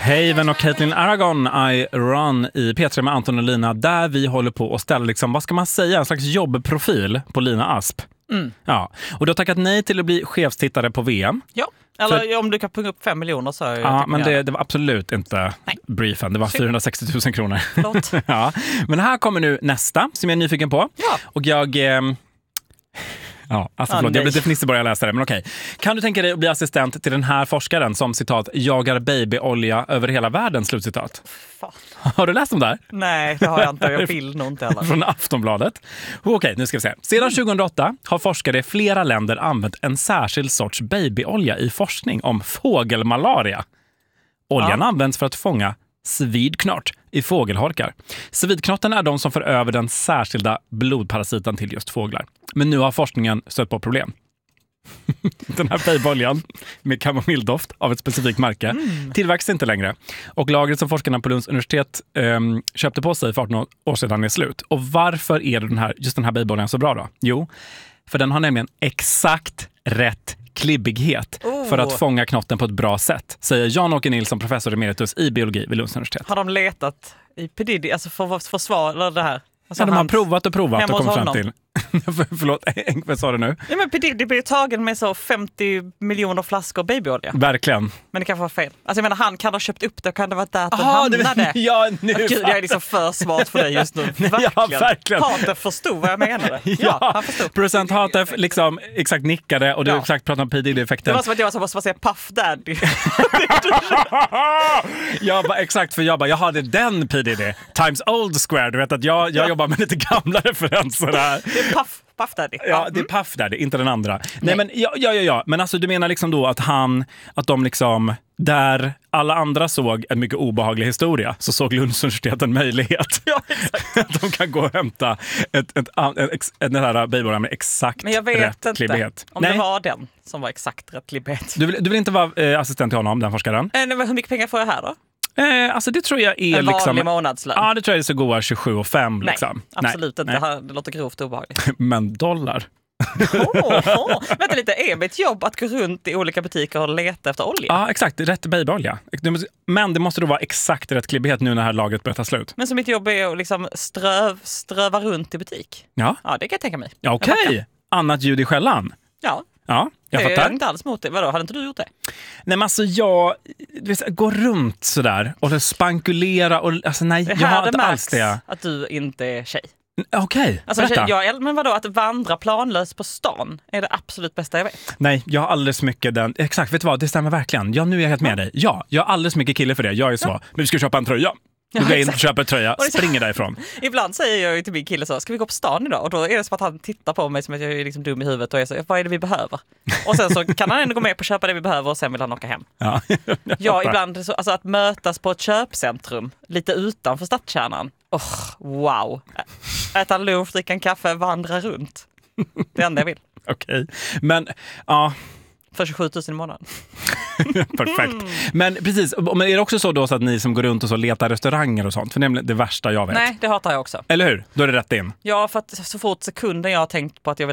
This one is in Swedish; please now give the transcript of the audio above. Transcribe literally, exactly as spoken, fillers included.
Haven och Caitlin Aragon, I Run i P tre med Anton och Lina, där vi håller på att ställa, liksom, vad ska man säga, en slags jobbprofil på Lina Asp. Mm. Ja. Och du har tackat nej till att bli chefstittare på V M. Ja, eller För... om du kan punga upp fem miljoner så är Ja, men det, det var absolut inte nej. briefen. Det var fyrahundrasextio tusen kronor. Ja. Men här kommer nu nästa som jag är nyfiken på. Ja. Och jag... Eh... Ja, alltså förlåt, ah, jag blev lite fnissig bara jag läste det, men okej. Kan du tänka dig att bli assistent till den här forskaren som, citat, jagar babyolja över hela världen, slutcitat? Fan. Har du läst om det här? Nej, det har jag inte. Jag vill nog inte heller. Från Aftonbladet. Okej, nu ska vi se. Sedan tjugohundraåtta har forskare i flera länder använt en särskild sorts babyolja i forskning om fågelmalaria. Oljan ja. används för att fånga svidknort i fågelholkar. Svidknotten är de som för över den särskilda blodparasiten till just fåglar. Men nu har forskningen stött på problem. Den här babyoljan med kamomilldoft av ett specifikt märke mm. tillverkas inte längre. Och lagret som forskarna på Lunds universitet um, köpte på sig för arton år sedan är slut. Och varför är den här, just den här babyoljan så bra då? Jo, för den har nämligen exakt rätt klibbighet oh. för att fånga knotten på ett bra sätt, säger Jan-Åke Nilsson, professor emeritus i biologi vid Lunds universitet. Har de letat i Pedidi, alltså för att försvara det här? Alltså ja, de har provat och provat och kommit fram till. För, förlåt, vad sa du nu? Ja, men Pedidi blir tagen med så femtio miljoner flaskor babyolja. Verkligen. Men det kanske var fel. Alltså jag menar, han kan ha köpt upp det och kan det vara där att den hamnade. Ja, nu. Gud, jag är liksom för smart för dig just nu. Verkligen. Ja, verkligen. Hatef förstod vad jag menade. Ja, ja, han förstod. Procent Hatef liksom exakt nickade och du ja. exakt pratade om Pedidi-effekten. Det var som att jag så måste säga Puff Daddy. Jag bara, exakt, för jag bara, jag hade den Pedidi. Times Old Square, du vet att jag, jag ja. jobbar med lite gamla referenser här. Det är Puff. Puff Daddy. Ja, ja, det är Puff Daddy, inte den andra. Nej, Nej men ja, ja, ja, ja. Men alltså du menar liksom då att han, att de liksom, där alla andra såg en mycket obehaglig historia, så såg Lunds universitet en möjlighet. Ja, exakt. Att de kan gå och hämta ett, ett, ett, ett, ett, den här babyoljan med exakt men jag vet rätt inte klibbighet. om Nej. det var den som var exakt rätt klibbighet. Du vill, du vill inte vara eh, assistent till honom, den forskaren? Eh, hur mycket pengar får jag här då? Eh, alltså det tror jag är en liksom... vanlig månadslön. Ja, det tror jag är så goda tjugosju och fem liksom. Nej, absolut inte. Det, det låter grovt obehagligt. Men dollar. oh, oh. Vänta lite, är mitt jobb att gå runt i olika butiker och leta efter olja? Ja, exakt. Rätt babyolja. Men det måste då vara exakt rätt klibbighet nu när det här lagret börjar ta slut. Men så mitt jobb är att liksom ströv, ströva runt i butik? Ja. Ja, det kan jag tänka mig. Ja, okej. Okay. Annat ljud i skällan. Ja. Ja, jag fattar. Jag fattar. är inte alls mot det. Vadå, hade inte du gjort det? Nej, men alltså jag vet, går runt sådär och spankulera och alltså nej, det jag har det inte alls det. Att du inte är tjej. Okej, okay, alltså, tjej, jag, men vadå, att vandra planlöst på stan är det absolut bästa jag vet. Nej, jag har alldeles mycket den. Exakt, vet du vad? Det stämmer verkligen. Ja, nu är jag helt med ja. dig. Ja, jag har alldeles mycket kille för det. Jag är så. Ja. Men vi ska köpa en tröja. Du går in och köper en tröja, springer därifrån. Ibland säger jag ju till min kille så, ska vi gå på stan idag? Och då är det som att han tittar på mig som att jag är liksom dum i huvudet och är så, vad är det vi behöver? Och sen så kan han ändå gå med på att köpa det vi behöver och sen vill han åka hem. Ja, ja ibland så, alltså att mötas på ett köpcentrum lite utanför stadskärnan. Oh, wow. Äta lunch, dricka en kaffe, vandra runt. Det enda jag vill. Okej, okay. Men ja... För tjugosju tusen i månaden. Perfekt. Mm. Men precis, men är det också så då så att ni som går runt och så letar restauranger och sånt? För det är det värsta jag vet. Nej, det hatar jag också. Eller hur? Då är det rätt in. Ja, för att så fort sekunden jag har tänkt på att jag vill